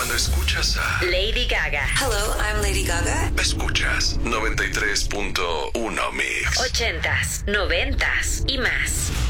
Cuando escuchas a Lady Gaga. Hello, I'm Lady Gaga. Escuchas 93.1 Mix. 80s, 90s y más.